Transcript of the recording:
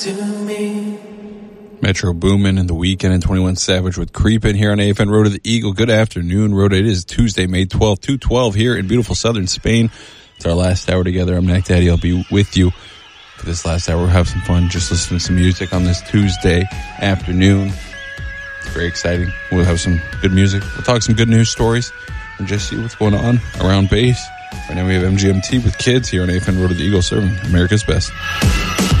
Metro Boomin and The Weeknd and 21 Savage with Creepin' here on AFN Road to the Eagle. Good afternoon, Road. It is Tuesday, May 12th, 2:12 here in beautiful southern Spain. It's our last hour together. I'm Mac Daddy. I'll be with you for this last hour. We'll have some fun, just listening to some music on this Tuesday afternoon. It's very exciting. We'll have some good music. We'll talk some good news stories and just see what's going on around base. Right now we have MGMT with Kids here on AFN Road to the Eagle, serving America's best.